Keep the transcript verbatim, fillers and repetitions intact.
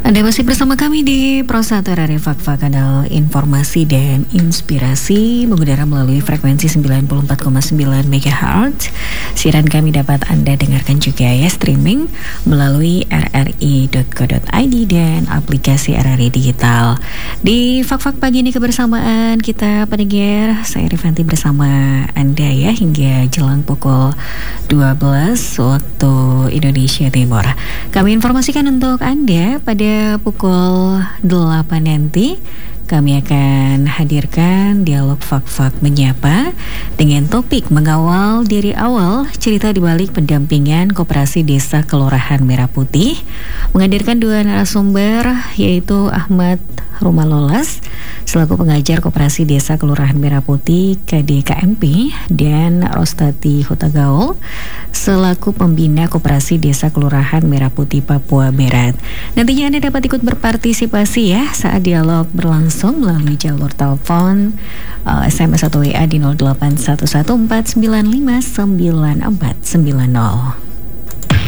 Anda masih bersama kami di Prosatu R R I Fak-Fak, kanal informasi dan inspirasi, mengudara melalui frekuensi sembilan puluh empat koma sembilan megahertz. Siaran kami dapat Anda dengarkan juga ya streaming melalui r r i dot co dot i d dan aplikasi R R I Digital. Di Fak-Fak pagi ini kebersamaan kita pendengar, saya Rifanti bersama Anda ya hingga jelang pukul dua belas waktu Indonesia Timur. Kami informasikan untuk Anda pada pukul delapan nanti kami akan hadirkan dialog Fak-Fak Menyapa dengan topik mengawal dari awal, cerita di balik pendampingan Koperasi Desa Kelurahan Merah Putih. Menghadirkan dua narasumber yaitu Ahmad Rumalolas selaku pengajar Koperasi Desa Kelurahan Merah Putih K D K M P dan Rostati Hutagaul selaku pembina Koperasi Desa Kelurahan Merah Putih Papua Barat. Nantinya Anda dapat ikut berpartisipasi ya saat dialog berlangsung melalui jalur telepon, uh, S M S atau W A di nol delapan satu satu empat sembilan lima sembilan empat sembilan nol.